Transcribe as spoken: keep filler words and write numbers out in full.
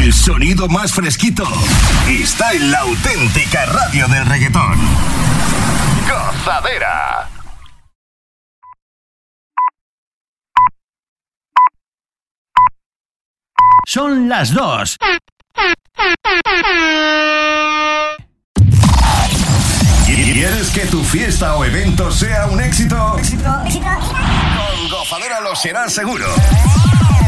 El sonido más fresquito está en la auténtica radio del reggaetón. Gozadera. Son las dos. ¿Quieres que tu fiesta o evento sea un éxito? ¿Éxito? ¿Éxito? Con Gozadera lo será seguro.